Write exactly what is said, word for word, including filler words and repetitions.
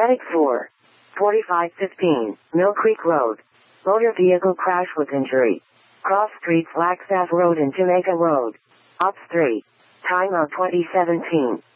Medic four. forty-five fifteen, Mill Creek Road. Motor vehicle crash with injury. Cross Street Flagstaff Road and Jamaica Road. Ops three. Time of twenty seventeen.